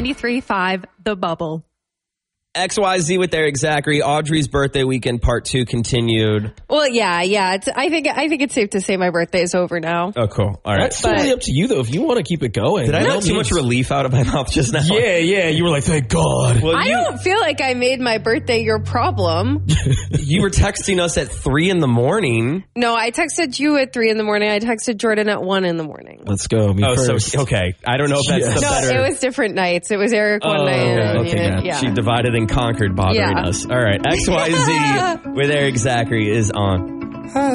93.5 The Bubble. XYZ with Eric Zachary. Audrey's birthday weekend part 2 continued. Well, yeah. I think it's safe to say my birthday is over now. Oh, cool. All right. That's totally up to you, though, if you want to keep it going. Did I let too much relief out of my mouth just now? Yeah. You were like, thank God. Well, I don't feel like I made my birthday your problem. You were texting us at 3 in the morning. No, I texted you at 3 in the morning. I texted Jordan at 1 in the morning. Let's go. Me first. So, okay. I don't know if that's the No, better. it was different nights. It was Eric one night. Okay. She divided and conquered bothering us. All right. XYZ with Eric Zachary is on.